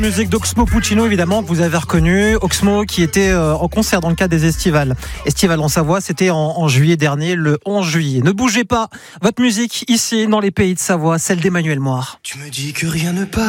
Musique d'Oxmo Puccino, évidemment, que vous avez reconnu. Oxmo qui était en concert dans le cadre des Estivales. Estivales en Savoie, c'était en juillet dernier, le 11 juillet. Ne bougez pas, votre musique ici, dans les pays de Savoie, celle d'Emmanuel Moire. Tu me dis que rien ne passe.